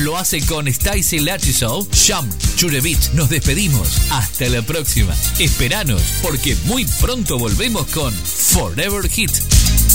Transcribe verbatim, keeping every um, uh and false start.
lo hace con Stacy Lattisaw, Sham, Churevich. Nos despedimos. Hasta la próxima. Esperanos, porque muy pronto volvemos con Forever Hit.